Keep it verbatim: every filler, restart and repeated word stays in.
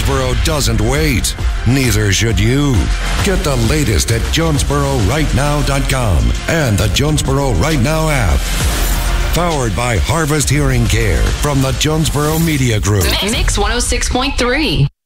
Jonesboro doesn't wait. Neither should you. Get the latest at Jonesboro Right Now dot com and the Jonesboro Right Now app. Powered by Harvest Hearing Care from the Jonesboro Media Group. Mix one oh six point three.